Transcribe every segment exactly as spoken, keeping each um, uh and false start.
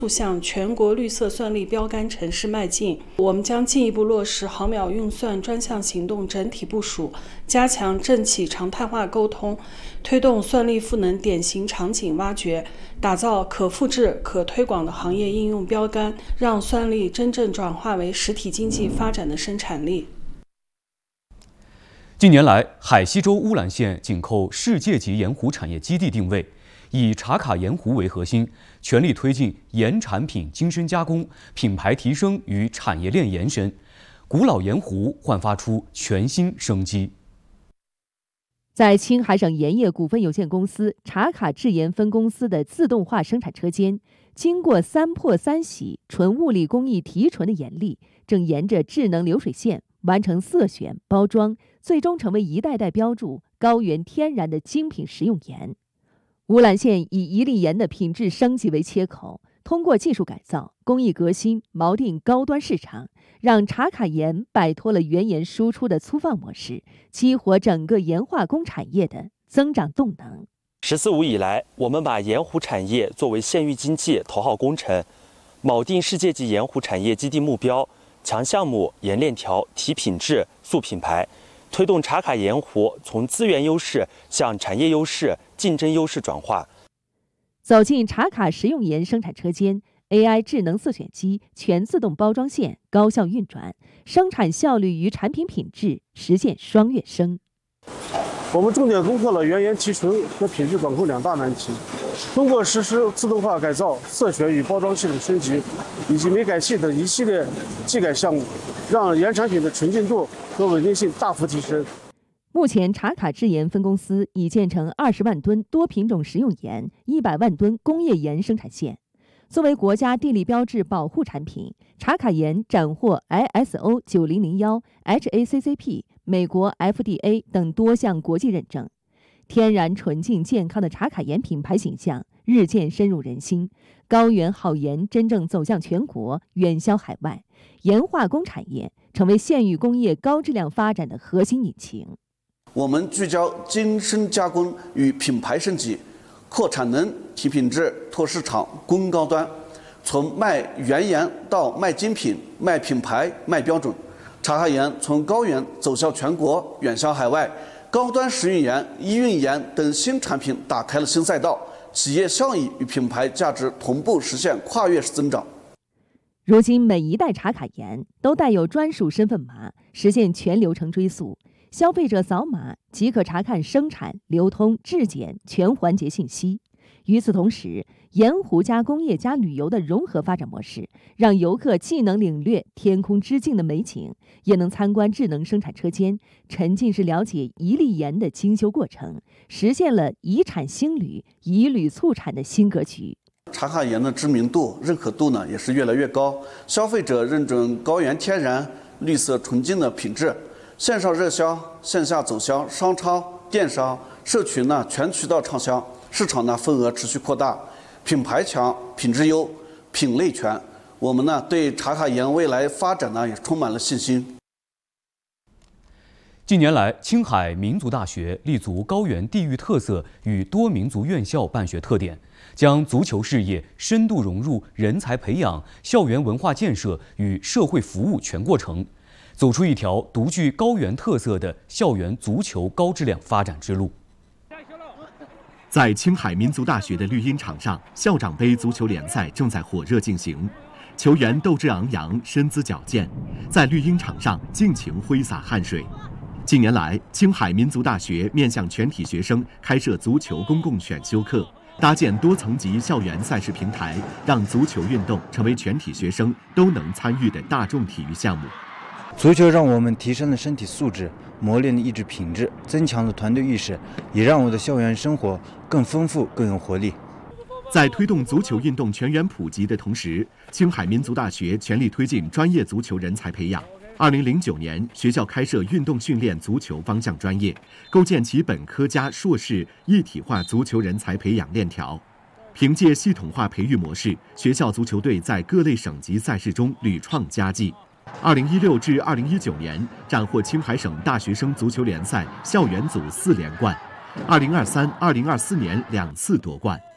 向全国绿色算力标杆城市迈进。我们将进一步落实毫秒运算专项行动整体部署，加强政企常态化沟通，推动算力赋能典型场景挖掘，打造可复制、可推广的行业应用标杆，让算力真正转化为实体经济发展的生产力。 近年来，海西州乌兰县紧扣世界级盐湖产业基地定位，以茶卡盐湖为核心，全力推进盐产品精深加工、品牌提升与产业链延伸，古老盐湖焕发出全新生机。 在青海省盐业股份有限公司茶卡制盐分公司的自动化生产车间，经过三破三洗纯物理工艺提纯的盐粒，正沿着智能流水线完成色选、包装，最终成为一代代标注高原天然的精品食用盐。乌兰县以一粒盐的品质升级为切口，通过技术改造、工艺革新，锚定高端市场，让茶卡盐摆脱了原盐输出的粗放模式，激活整个盐化工产业的增长动能。 十四五以来，我们把盐湖产业作为县域经济头号工程，锚定世界级盐湖产业基地目标，强项目、盐链条、提品质、塑品牌，推动茶卡盐湖从资源优势向产业优势、竞争优势转化。 走进茶卡食用盐生产车间， A I 智能色选机、全自动包装线高效运转，生产效率与产品品质实现双跃升。 我们重点攻克了原盐提纯和品质管控两大难题，通过实施自动化改造、色选与包装系统升级以及煤改系等一系列技改项目，让盐产品的纯净度和稳定性大幅提升。 目前，茶卡制盐分公司已建成二十万吨多品种食用盐、一百万吨工业盐生产线。作为国家地理标志保护产品，茶卡盐斩获 I S O 九零零一、H A C C P、美国 F D A 等多项国际认证。天然纯净健康的茶卡盐品牌形象日渐深入人心，高原好盐真正走向全国，远销海外，盐化工产业成为县域工业高质量发展的核心引擎。 我们聚焦精深加工与品牌升级，扩产能、提品质、拓市场、攻高端，从卖原盐到卖精品、卖品牌、卖标准。茶卡盐从高原走向全国，远销海外，高端食用盐、医用盐等新产品打开了新赛道，企业效益与品牌价值同步实现跨越式增长。 如今，每一袋茶卡盐都带有专属身份码，实现全流程追溯。消费者扫码即可查看生产、流通、质检全环节信息。与此同时，盐湖加工业加旅游的融合发展模式，让游客既能领略天空之境的美景，也能参观智能生产车间，沉浸式了解一粒盐的精修过程，实现了以产兴旅、以旅促产的新格局。 茶卡盐的知名度、认可度呢也是越来越高，消费者认准高原天然、绿色纯净的品质。线上热销，线下走销，商超、电商、社群呢全渠道畅销，市场呢份额持续扩大，品牌强、品质优、品类全。我们呢对茶卡盐未来发展呢也充满了信心。 近年来，青海民族大学立足高原地域特色与多民族院校办学特点，将足球事业深度融入人才培养、校园文化建设与社会服务全过程，走出一条独具高原特色的校园足球高质量发展之路。 在青海民族大学的绿茵场上，校长杯足球联赛正在火热进行，球员斗志昂扬，身姿矫健，在绿茵场上尽情挥洒汗水。近年来，青海民族大学面向全体学生开设足球公共选修课，搭建多层级校园赛事平台，让足球运动成为全体学生都能参与的大众体育项目。 足球让我们提升了身体素质，磨练了意志品质，增强了团队意识，也让我的校园生活更丰富、更有活力。 在推动足球运动全员普及的同时，青海民族大学全力推进专业足球人才培养。二零零九年，学校开设运动训练足球方向专业，构建起本科加硕士一体化足球人才培养链条。凭借系统化培育模式，学校足球队在各类省级赛事中屡创佳绩。二零一六至二零一九年，斩获青海省大学生足球联赛校园组四连冠，二零二三、二零二四年两次夺冠。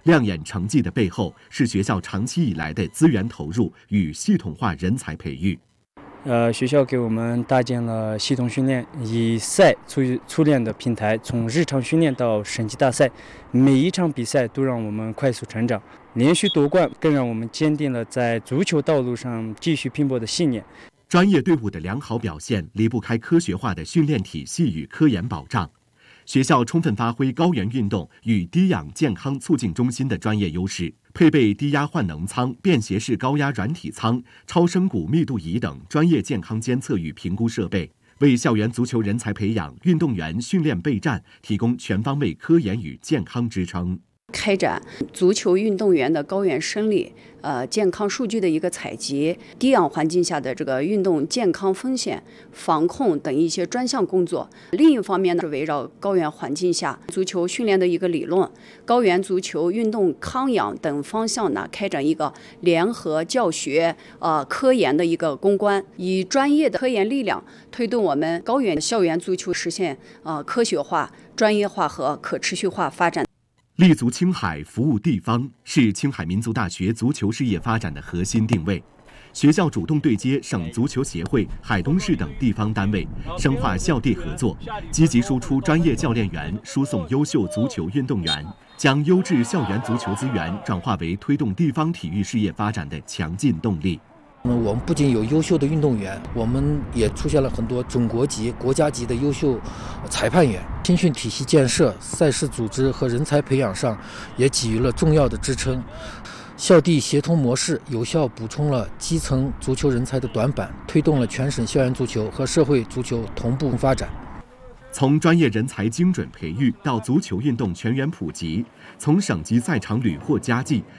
亮眼成绩的背后，是学校长期以来的资源投入与系统化人才培育。 呃，学校给我们搭建了系统训练，以赛初初练的平台，从日常训练到省级大赛，每一场比赛都让我们快速成长，连续夺冠更让我们坚定了在足球道路上继续拼搏的信念。 专业队伍的良好表现离不开科学化的训练体系与科研保障。学校充分发挥高原运动与低氧健康促进中心的专业优势，配备低压换能舱、便携式高压软体舱、超声骨密度仪等专业健康监测与评估设备，为校园足球人才培养、运动员训练备战提供全方位科研与健康支撑。 开展足球运动员的高原生理、呃健康数据的一个采集，低氧环境下的这个运动健康风险防控等一些专项工作。另一方面呢，是围绕高原环境下足球训练的一个理论、高原足球运动康养等方向呢，开展一个联合教学、呃科研的一个攻关，以专业的科研力量推动我们高原校园足球实现呃科学化、专业化和可持续化发展。 立足青海，服务地方，是青海民族大学足球事业发展的核心定位。学校主动对接省足球协会、海东市等地方单位，深化校地合作，积极输出专业教练员，输送优秀足球运动员，将优质校园足球资源转化为推动地方体育事业发展的强劲动力。 我们不仅有优秀的运动员，我们也出现了很多总国级、国家级的优秀裁判员。青训体系建设、赛事组织和人才培养上也给予了重要的支撑。校地协同模式有效补充了基层足球人才的短板，推动了全省校园足球和社会足球同步发展。 从专业人才精准培育到足球运动全员普及，从省级赛场屡获佳绩